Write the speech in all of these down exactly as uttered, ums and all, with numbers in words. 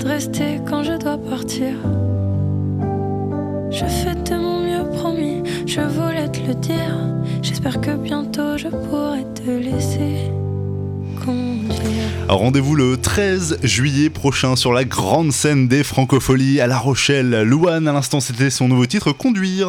de rester quand je dois partir. Je fais de mon mieux, promis, je voulais te le dire. J'espère que bientôt je pourrai te laisser conduire. Rendez-vous le treize juillet prochain sur la grande scène des Francopholies à La Rochelle. Louane, à l'instant, c'était son nouveau titre, Conduire.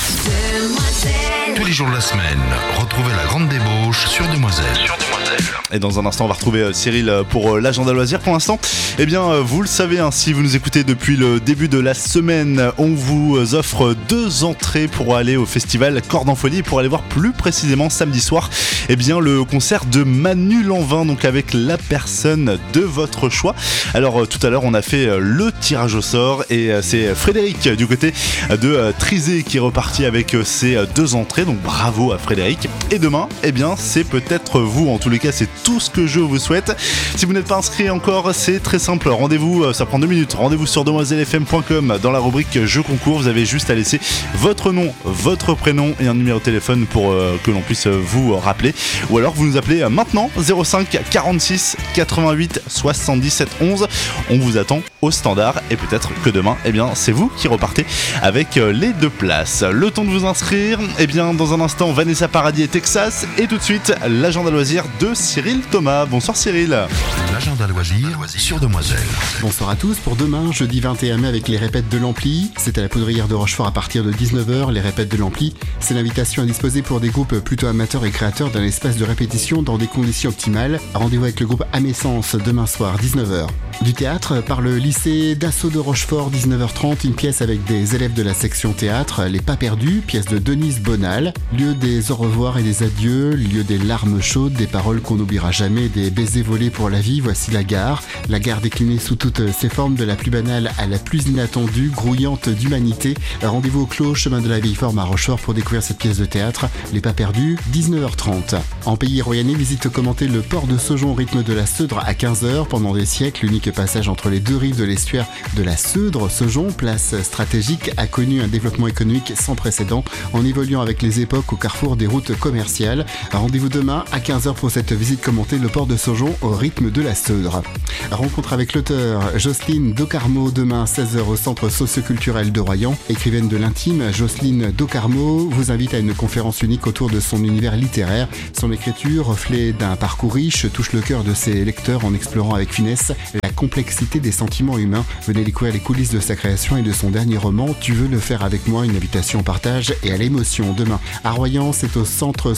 Tous les jours de la semaine, retrouvez la grande débauche sur Demoiselle. Sur Demoiselle. Et dans un instant, on va retrouver Cyril pour l'agenda loisir. Pour l'instant, eh bien, vous le savez, hein, si vous nous écoutez depuis le début de la semaine, on vous offre deux entrées pour aller au festival Cordes en Folie, pour aller voir plus précisément samedi soir, eh bien, le concert de Manu Lanvin, donc avec la personne de votre choix. Alors, tout à l'heure, on a fait le tirage au sort et c'est Frédéric du côté de Trizé qui est reparti avec ses deux entrées. Donc, bravo à Frédéric. Et demain, eh bien, c'est peut-être vous. En tous les cas, c'est tout ce que je vous souhaite. Si vous n'êtes pas inscrit encore, c'est très simple. Rendez-vous, ça prend deux minutes. Rendez-vous sur demoiselle f m point com dans la rubrique Jeux concours. Vous avez juste à laisser votre nom, votre prénom et un numéro de téléphone pour euh, que l'on puisse vous rappeler. Ou alors vous nous appelez maintenant zéro cinq quarante-six quatre-vingt-huit soixante-dix-sept onze. On vous attend au standard et peut-être que demain, eh bien, c'est vous qui repartez avec les deux places. Le temps de vous inscrire, eh bien, dans un instant, Vanessa Paradis et Texas, et tout de suite, l'agenda loisir de Cyril Thomas. Bonsoir Cyril. L'agenda loisir sur Demoiselle. Bonsoir à tous. Pour demain, jeudi vingt et un mai, avec les répètes de l'Ampli. C'est à la Poudrière de Rochefort à partir de dix-neuf heures. Les répètes de l'Ampli, c'est l'invitation à disposer pour des groupes plutôt amateurs et créateurs d'un espace de répétition dans des conditions optimales. Rendez-vous avec le groupe Amessence demain soir, dix-neuf heures. Du théâtre par le lycée d'Assaut de Rochefort, dix-neuf heures trente, une pièce avec des élèves de la section théâtre, Les Pas Perdus, pièce de Denise Bonal. Lieu des au revoir et des adieux, lieu des larmes chaudes, des paroles qu'on n'oubliera jamais, des baisers volés pour la vie. Voici la gare. La gare déclinée sous toutes ses formes, de la plus banale à la plus inattendue, grouillante d'humanité. Rendez-vous au Clos, chemin de la Vieille Forme à Rochefort pour découvrir cette pièce de théâtre, Les Pas Perdus, dix-neuf heures trente. En pays royannais, visite commentée le port de Saujon au rythme de la Seudre à quinze heures. Pendant des siècles, l'unique passage entre les deux rives de l'estuaire de la Seudre, Saujon, place stratégique, a connu un développement économique sans précédent en évoluant avec les époques au carrefour des routes commerciales. Rendez-vous demain à quinze heures pour cette visite commentée, le port de Saujon au rythme de la Seudre. Rencontre avec l'auteur Jocelyne Docarmo demain seize heures au centre socioculturel de Royan. Écrivaine de l'intime, Jocelyne Docarmo vous invite à une conférence unique autour de son univers littéraire. Son écriture, reflet d'un parcours riche, touche le cœur de ses lecteurs en explorant avec finesse la complexité des sentiments humains. Venez découvrir les coulisses de sa création et de son dernier roman, Tu veux le faire avec moi, une invitation au partage et à l'émotion. Demain à Royan, c'est au centre